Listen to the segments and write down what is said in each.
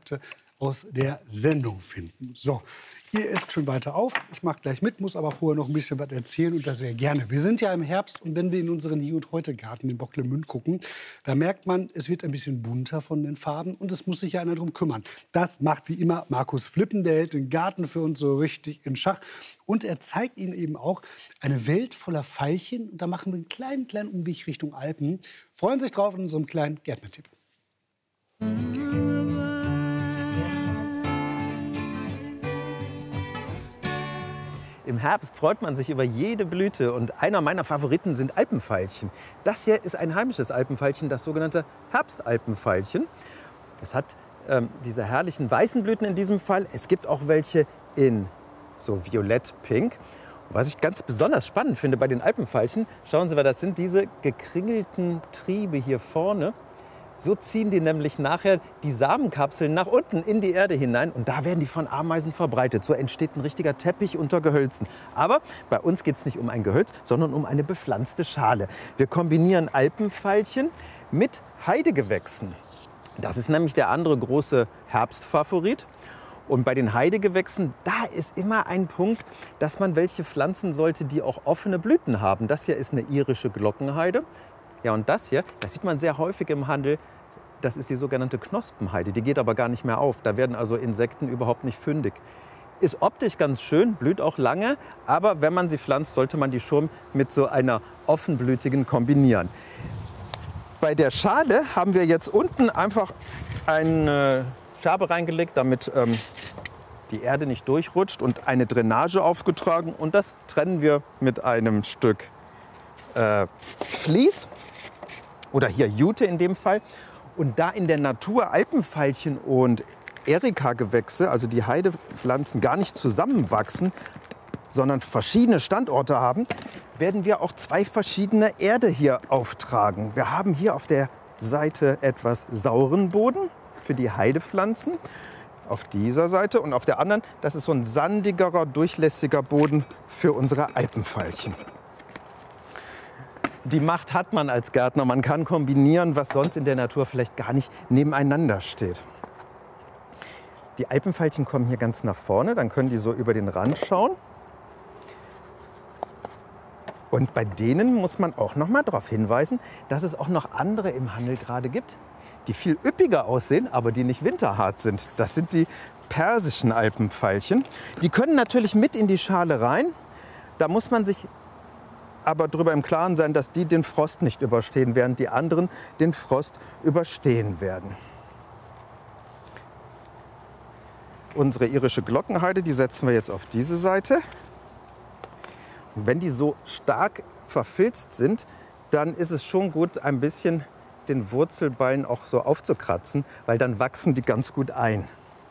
Rezepte aus der Sendung finden. So, ihr esst schon weiter auf. Ich mache gleich mit, muss aber vorher noch ein bisschen was erzählen und das sehr gerne. Wir sind ja im Herbst und wenn wir in unseren Hier- und Heute-Garten in Bocklemünd gucken, da merkt man, es wird ein bisschen bunter von den Farben und es muss sich ja einer drum kümmern. Das macht wie immer Markus Flippen, der hält den Garten für uns so richtig in Schach. Und er zeigt Ihnen eben auch eine Welt voller Veilchen. Und da machen wir einen kleinen Umweg Richtung Alpen. Freuen sich drauf in unserem kleinen Gärtnertipp. Im Herbst freut man sich über jede Blüte und einer meiner Favoriten sind Alpenveilchen. Das hier ist ein heimisches Alpenveilchen, das sogenannte Herbstalpenveilchen. Es hat diese herrlichen weißen Blüten in diesem Fall. Es gibt auch welche in so violett-pink. Was ich ganz besonders spannend finde bei den Alpenveilchen, schauen Sie mal, das sind diese gekringelten Triebe hier vorne. So ziehen die nämlich nachher die Samenkapseln nach unten in die Erde hinein und da werden die von Ameisen verbreitet. So entsteht ein richtiger Teppich unter Gehölzen. Aber bei uns geht es nicht um ein Gehölz, sondern um eine bepflanzte Schale. Wir kombinieren Alpenveilchen mit Heidegewächsen. Das ist nämlich der andere große Herbstfavorit. Und bei den Heidegewächsen, da ist immer ein Punkt, dass man welche pflanzen sollte, die auch offene Blüten haben. Das hier ist eine irische Glockenheide. Ja, und das hier, das sieht man sehr häufig im Handel, das ist die sogenannte Knospenheide. Die geht aber gar nicht mehr auf. Da werden also Insekten überhaupt nicht fündig. Ist optisch ganz schön, blüht auch lange, aber wenn man sie pflanzt, sollte man die schon mit so einer offenblütigen kombinieren. Bei der Schale haben wir jetzt unten einfach eine Schabe reingelegt, damit die Erde nicht durchrutscht und eine Drainage aufgetragen. Und das trennen wir mit einem Stück Vlies oder hier Jute in dem Fall. Und da in der Natur Alpenveilchen und Erika-Gewächse, also die Heidepflanzen, gar nicht zusammenwachsen, sondern verschiedene Standorte haben, werden wir auch zwei verschiedene Erde hier auftragen. Wir haben hier auf der Seite etwas sauren Boden für die Heidepflanzen, auf dieser Seite, und auf der anderen, das ist so ein sandigerer, durchlässiger Boden für unsere Alpenveilchen. Die Macht hat man als Gärtner. Man kann kombinieren, was sonst in der Natur vielleicht gar nicht nebeneinander steht. Die Alpenveilchen kommen hier ganz nach vorne, dann können die so über den Rand schauen. Und bei denen muss man auch noch mal darauf hinweisen, dass es auch noch andere im Handel gerade gibt, die viel üppiger aussehen, aber die nicht winterhart sind. Das sind die persischen Alpenveilchen. Die können natürlich mit in die Schale rein. Da muss man sich aber darüber im Klaren sein, dass die den Frost nicht überstehen, während die anderen den Frost überstehen werden. Unsere irische Glockenheide, die setzen wir jetzt auf diese Seite. Und wenn die so stark verfilzt sind, dann ist es schon gut, ein bisschen den Wurzelballen auch so aufzukratzen, weil dann wachsen die ganz gut ein.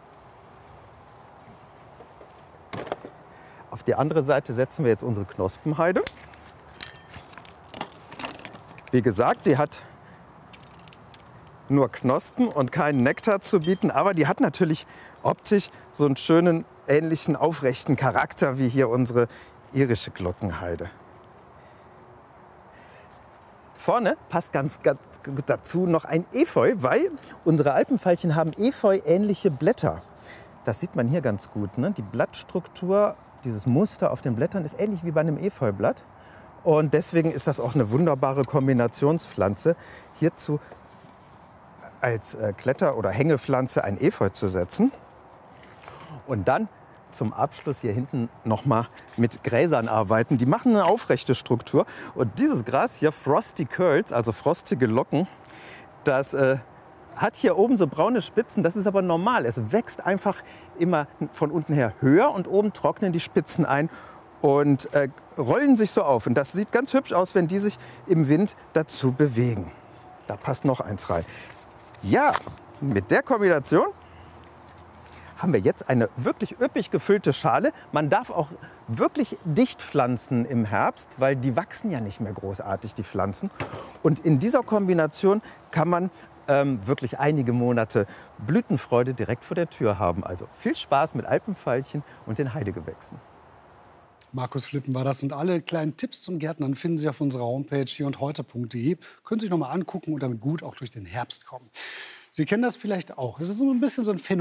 Auf die andere Seite setzen wir jetzt unsere Knospenheide. Wie gesagt, die hat nur Knospen und keinen Nektar zu bieten, aber die hat natürlich optisch so einen schönen, ähnlichen, aufrechten Charakter wie hier unsere irische Glockenheide. Vorne passt ganz gut dazu noch ein Efeu, weil unsere Alpenveilchen haben Efeu-ähnliche Blätter. Das sieht man hier ganz gut, ne? Die Blattstruktur, dieses Muster auf den Blättern ist ähnlich wie bei einem Efeublatt. Und deswegen ist das auch eine wunderbare Kombinationspflanze, hierzu als Kletter- oder Hängepflanze ein Efeu zu setzen. Und dann zum Abschluss hier hinten noch mal mit Gräsern arbeiten. Die machen eine aufrechte Struktur. Und dieses Gras hier, Frosty Curls, also frostige Locken, das hat hier oben so braune Spitzen. Das ist aber normal. Es wächst einfach immer von unten her höher und oben trocknen die Spitzen ein und rollen sich so auf. Und das sieht ganz hübsch aus, wenn die sich im Wind dazu bewegen. Da passt noch eins rein. Ja, mit der Kombination haben wir jetzt eine wirklich üppig gefüllte Schale. Man darf auch wirklich dicht pflanzen im Herbst, weil die wachsen ja nicht mehr großartig, die Pflanzen. Und in dieser Kombination kann man wirklich einige Monate Blütenfreude direkt vor der Tür haben. Also viel Spaß mit Alpenveilchen und den Heidegewächsen. Markus Flippen war das und alle kleinen Tipps zum Gärtnern finden Sie auf unserer Homepage hierundheute.de. Können Sie sich noch mal angucken und damit gut auch durch den Herbst kommen. Sie kennen das vielleicht auch. Es ist so ein bisschen so ein Phänomen.